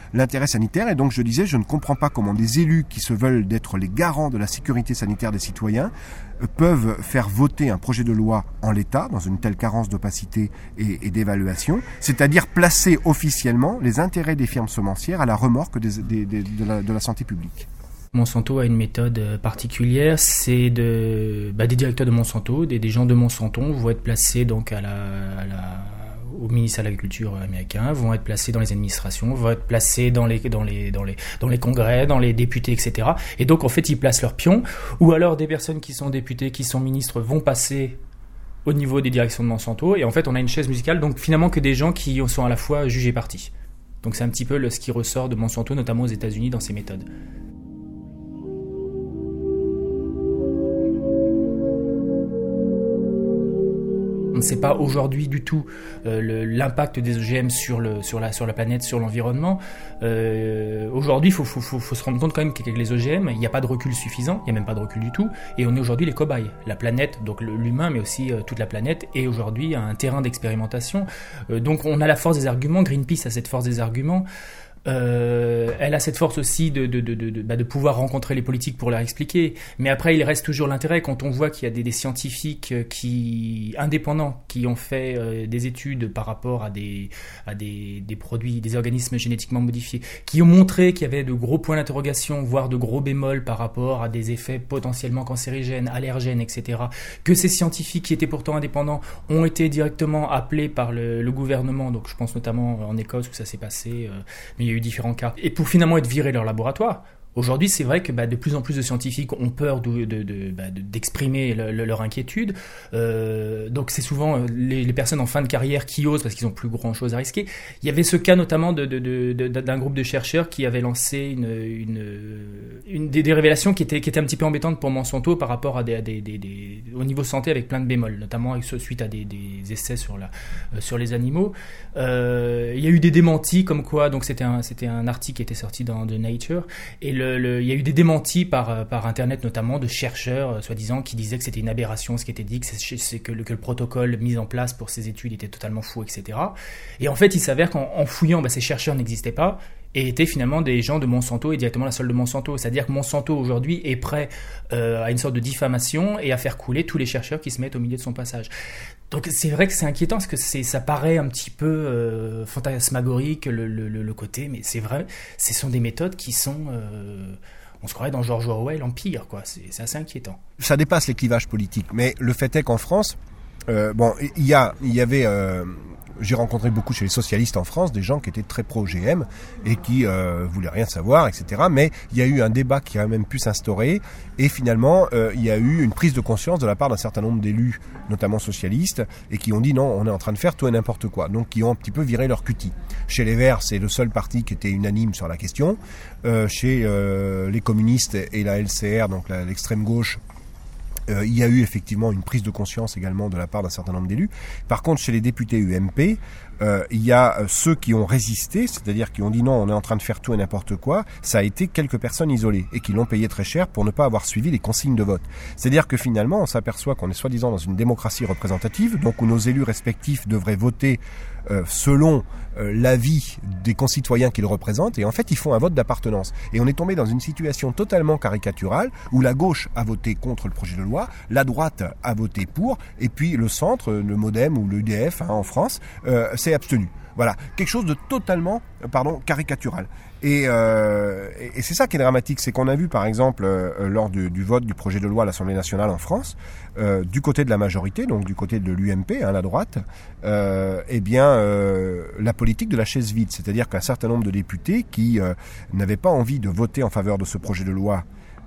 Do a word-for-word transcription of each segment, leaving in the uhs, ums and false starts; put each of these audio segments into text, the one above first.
l'intérêt sanitaire. Et donc je disais, je ne comprends pas comment des élus qui se veulent d'être les garants de la sécurité sanitaire des citoyens euh, peuvent faire voter un projet de loi en l'état, dans une telle carence d'opacité et, et d'évaluation, c'est-à-dire placer officiellement les intérêts des firmes semencières à la remorque des, des, des, de, la, de la santé publique. Monsanto a une méthode particulière, c'est de, bah, des directeurs de Monsanto, des, des gens de Monsanto vont être placés donc à la, à la, au ministère de l'Agriculture américain, vont être placés dans les administrations, vont être placés dans les, dans les, dans les, dans les congrès, dans les députés, et cetera. Et donc en fait ils placent leurs pions, ou alors des personnes qui sont députés, qui sont ministres vont passer au niveau des directions de Monsanto, et en fait on a une chaise musicale, donc finalement que des gens qui sont à la fois juges et partis. Donc c'est un petit peu le, ce qui ressort de Monsanto, notamment aux États-Unis dans ses méthodes. On ne sait pas aujourd'hui du tout euh, le, l'impact des O G M sur, le, sur, la, sur la planète, sur l'environnement. Euh, aujourd'hui, il faut, faut, faut, faut se rendre compte quand même qu'avec les O G M, il n'y a pas de recul suffisant, il n'y a même pas de recul du tout, et on est aujourd'hui les cobayes. La planète, donc l'humain, mais aussi euh, toute la planète, est aujourd'hui un terrain d'expérimentation. Euh, donc on a la force des arguments, Greenpeace a cette force des arguments. Euh, elle a cette force aussi de, de, de, de, bah de pouvoir rencontrer les politiques pour leur expliquer. Mais après, il reste toujours l'intérêt quand on voit qu'il y a des, des scientifiques qui, indépendants qui ont fait euh, des études par rapport à, des, à des, des produits, des organismes génétiquement modifiés, qui ont montré qu'il y avait de gros points d'interrogation, voire de gros bémols par rapport à des effets potentiellement cancérigènes, allergènes, et cetera. Que ces scientifiques qui étaient pourtant indépendants ont été directement appelés par le, le gouvernement. Donc je pense notamment en Écosse où ça s'est passé. Euh, mais il y a eu différents cas, et pour finalement être virés de leur laboratoire. Aujourd'hui, c'est vrai que bah, de plus en plus de scientifiques ont peur de, de, de, bah, de, d'exprimer le, le, leur inquiétude. Euh, donc c'est souvent les, les personnes en fin de carrière qui osent parce qu'ils n'ont plus grand-chose à risquer. Il y avait ce cas notamment de, de, de, de, d'un groupe de chercheurs qui avait lancé une, une, une des, des révélations qui étaient, qui étaient un petit peu embêtantes pour Monsanto par rapport à des, à des, des, des, au niveau santé avec plein de bémols, notamment avec, suite à des, des essais sur, la, euh, sur les animaux. Euh, il y a eu des démentis comme quoi, donc c'était un, c'était un article qui était sorti dans The Nature, et le Le, le, il y a eu des démentis par, par Internet notamment de chercheurs euh, soi-disant qui disaient que c'était une aberration ce qui était dit, que, c'est, c'est que, le, que le protocole mis en place pour ces études était totalement fou, et cetera. Et en fait, il s'avère qu'en en fouillant, bah, ces chercheurs n'existaient pas et étaient finalement des gens de Monsanto et directement la solde de Monsanto. C'est-à-dire que Monsanto aujourd'hui est prêt euh, à une sorte de diffamation et à faire couler tous les chercheurs qui se mettent au milieu de son passage. Donc c'est vrai que c'est inquiétant parce que c'est, ça paraît un petit peu euh, fantasmagorique le, le, le côté, mais c'est vrai, ce sont des méthodes qui sont, euh, on se croirait dans George Orwell en pire, quoi. C'est, c'est assez inquiétant. Ça dépasse les clivages politiques, mais le fait est qu'en France, euh, bon, il y a, il y avait, euh, j'ai rencontré beaucoup chez les socialistes en France des gens qui étaient très pro-O G M et qui euh, voulaient rien savoir, et cetera. Mais il y a eu un débat qui a même pu s'instaurer et finalement euh, il y a eu une prise de conscience de la part d'un certain nombre d'élus, notamment socialistes, et qui ont dit non, on est en train de faire tout et n'importe quoi. Donc qui ont un petit peu viré leur cutie. Chez les Verts, c'est le seul parti qui était unanime sur la question. Euh, chez euh, les communistes et la L C R, donc la, l'extrême gauche, Euh, il y a eu effectivement une prise de conscience également de la part d'un certain nombre d'élus. Par contre, chez les députés U M P, euh, il y a ceux qui ont résisté, c'est-à-dire qui ont dit non, on est en train de faire tout et n'importe quoi. Ça a été quelques personnes isolées et qui l'ont payé très cher pour ne pas avoir suivi les consignes de vote. C'est-à-dire que finalement, on s'aperçoit qu'on est soi-disant dans une démocratie représentative, donc où nos élus respectifs devraient voter euh, selon euh, l'avis des concitoyens qu'ils représentent, et en fait, ils font un vote d'appartenance. Et on est tombé dans une situation totalement caricaturale où la gauche a voté contre le projet de loi, la droite a voté pour, et puis le centre, le MoDem ou l'U D F hein, en France, euh, s'est abstenu. Voilà, quelque chose de totalement, pardon, caricatural. Et, euh, et c'est ça qui est dramatique, c'est qu'on a vu par exemple euh, lors du, du vote du projet de loi à l'Assemblée nationale en France, euh, du côté de la majorité, donc du côté de l'U M P, hein, la droite, euh, eh bien euh, la politique de la chaise vide, c'est-à-dire qu'un certain nombre de députés qui euh, n'avaient pas envie de voter en faveur de ce projet de loi,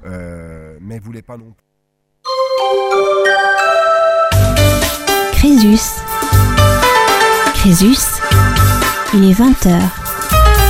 euh, mais voulaient pas non plus. Crésus. Crésus, il est vingt heures.